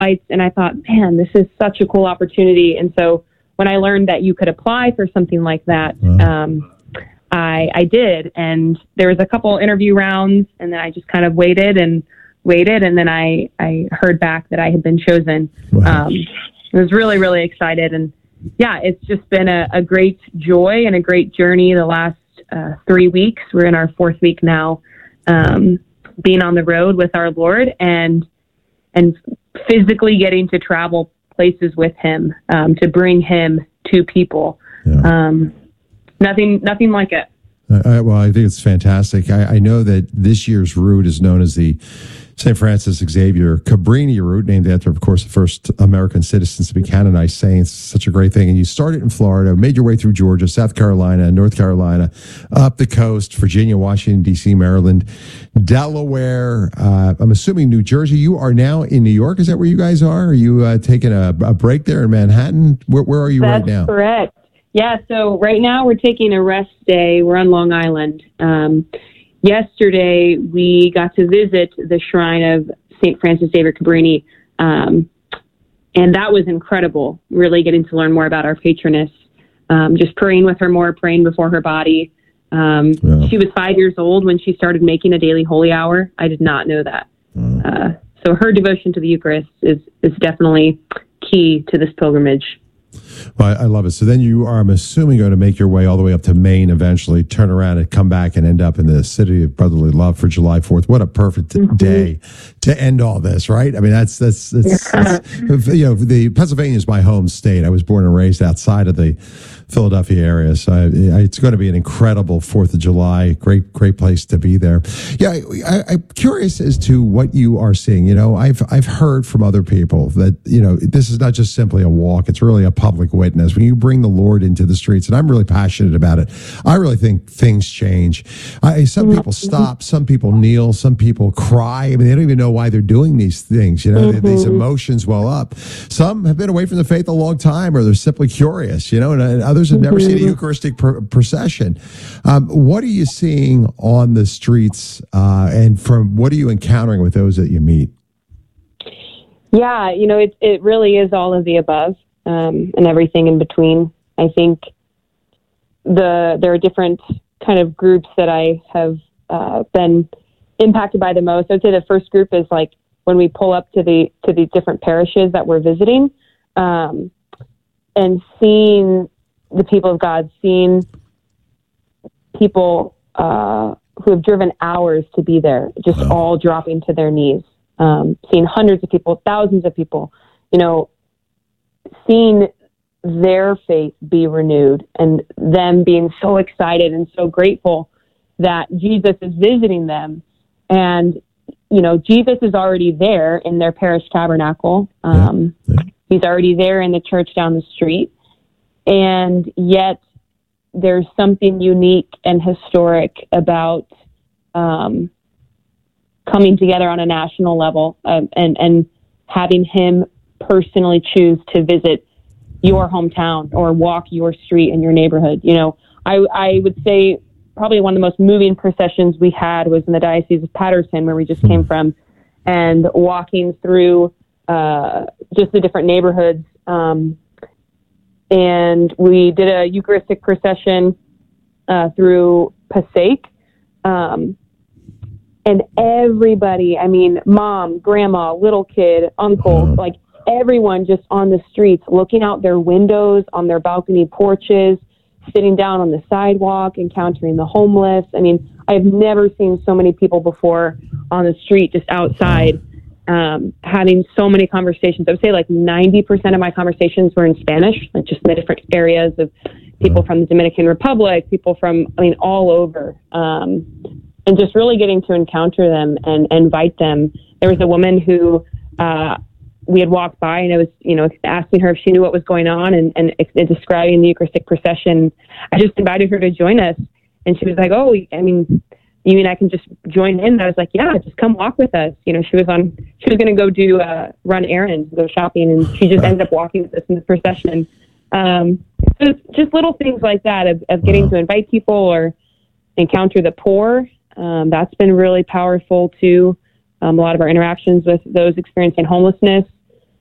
lights, and I thought, man, this is such a cool opportunity. And so when I learned that you could apply for something like that, I did. And there was a couple interview rounds, and then I just kind of waited, and then I heard back that I had been chosen. Wow. I was really, really excited. And yeah, it's just been a great joy and a great journey the last 3 weeks. We're in our 4th week now, being on the road with our Lord and physically getting to travel places with him, to bring him to people. Yeah. Nothing like it. Well, I think it's fantastic. I know that this year's route is known as the St. Francis Xavier Cabrini route, named after, of course, the first American citizens to be canonized saints. Such a great thing. And you started in Florida, made your way through Georgia, South Carolina, North Carolina, up the coast, Virginia, Washington, D.C., Maryland, Delaware, I'm assuming New Jersey. You are now in New York. Is that where you guys are? Are you taking a break there in Manhattan? Where are you right now? That's correct. Yeah, so right now we're taking a rest day. We're on Long Island. Yesterday, we got to visit the shrine of St. Francis Xavier Cabrini, and that was incredible, really getting to learn more about our patroness, just praying with her more, praying before her body. She was 5 years old when she started making a daily holy hour. I did not know that. So her devotion to the Eucharist is definitely key to this pilgrimage. Well, I love it. So then you are, I'm assuming, going to make your way all the way up to Maine eventually, turn around and come back and end up in the city of brotherly love for July 4th. What a perfect day to end all this, right? I mean, that's you know, the Pennsylvania is my home state. I was born and raised outside of the Philadelphia area. So it's going to be an incredible 4th of July. Great place to be there. Yeah, I'm curious as to what you are seeing. You know, I've heard from other people that, you know, this is not just simply a walk. It's really a public witness. When you bring the Lord into the streets, and I'm really passionate about it, I really think things change. Some people stop, some people kneel, some people cry. I mean, they don't even know why they're doing these things. You know, these emotions well up. Some have been away from the faith a long time, or they're simply curious, you know, and others have never seen a Eucharistic procession. What are you seeing on the streets, and from what are you encountering with those that you meet? Yeah, you know, it really is all of the above, and everything in between. I think there are different kind of groups that I have been impacted by the most. I'd say the first group is like when we pull up to the different parishes that we're visiting, and seeing the people of God, seeing people who have driven hours to be there, just all dropping to their knees, seeing hundreds of people, thousands of people, you know, seeing their faith be renewed and them being so excited and so grateful that Jesus is visiting them. And, you know, Jesus is already there in their parish tabernacle. He's already there in the church down the street. And yet there's something unique and historic about coming together on a national level, and having him personally choose to visit your hometown or walk your street in your neighborhood. You know, I would say probably one of the most moving processions we had was in the Diocese of Paterson, where we just came from, and walking through just the different neighborhoods. And we did a Eucharistic procession through Passaic. And everybody, I mean, mom, grandma, little kid, uncle, like everyone just on the streets, looking out their windows, on their balcony porches, sitting down on the sidewalk, encountering the homeless. I mean, I've never seen so many people before on the street, just outside, having so many conversations. I would say like 90% of my conversations were in Spanish, like just in the different areas of people from the Dominican Republic, people from, I mean, all over. And just really getting to encounter them and invite them. There was a woman who we had walked by, and I was, you know, asking her if she knew what was going on and describing the Eucharistic procession. I just invited her to join us, and she was like, "Oh, I mean, you mean I can just join in?" And I was like, "Yeah, just come walk with us." You know, she was going to go do run errands, go shopping, and she just ended up walking with us in the procession. So just little things like that of getting to invite people or encounter the poor. That's been really powerful too. A lot of our interactions with those experiencing homelessness.